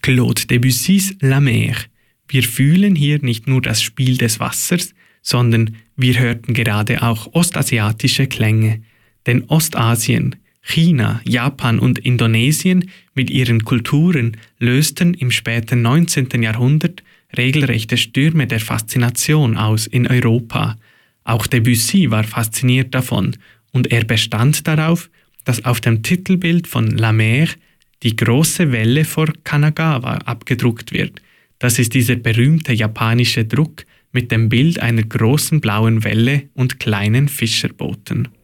Claude Debussys La Mer. Wir fühlen hier nicht nur das Spiel des Wassers, sondern wir hörten gerade auch ostasiatische Klänge. Denn Ostasien, China, Japan und Indonesien mit ihren Kulturen lösten im späten 19. Jahrhundert regelrechte Stürme der Faszination aus in Europa. Auch Debussy war fasziniert davon und er bestand darauf, dass auf dem Titelbild von La Mer die große Welle vor Kanagawa abgedruckt wird. Das ist dieser berühmte japanische Druck mit dem Bild einer großen blauen Welle und kleinen Fischerbooten.